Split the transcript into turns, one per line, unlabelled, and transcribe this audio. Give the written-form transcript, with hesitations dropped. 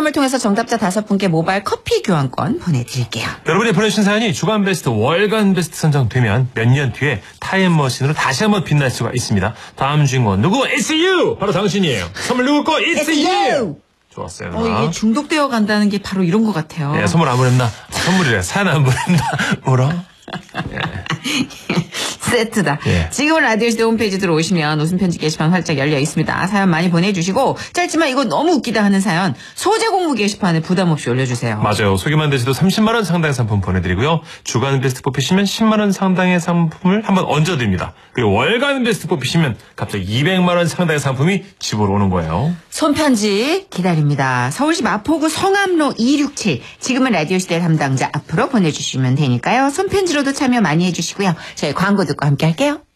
추첨을 통해서 정답자 5분께 모바일 커피 교환권 보내드릴게요.
여러분이 보내주신 사연이 주간 베스트, 월간 베스트 선정되면 몇 년 뒤에 타임머신으로 다시 한번 빛날 수가 있습니다. 다음 주인공 누구? It's you! 바로 당신이에요. 선물 누구 거? It's you! 좋았어요.
이게 중독되어 간다는 게 바로 이런 것 같아요.
네, 선물 안 보냈나? 선물이래. 사연 안 보냈나? 울어? 예.
세트다.
예.
지금은 라디오시대 홈페이지 들어오시면 웃음 편지 게시판 활짝 열려 있습니다. 사연 많이 보내주시고 짧지만 이거 너무 웃기다 하는 사연 소재 공부 게시판에 부담 없이 올려주세요.
맞아요. 소개만 되셔도 30만 원 상당의 상품 보내드리고요. 주간 베스트 뽑히시면 10만 원 상당의 상품을 한번 얹어드립니다. 그리고 월간 베스트 뽑히시면 갑자기 200만 원 상당의 상품이 집으로 오는 거예요.
손편지 기다립니다. 서울시 마포구 성암로 267 지금은 라디오시대 담당자 앞으로 보내주시면 되니까요. 손편지로도 참여 많이 해주시고요. 저희 광고 듣고 함께 할게요.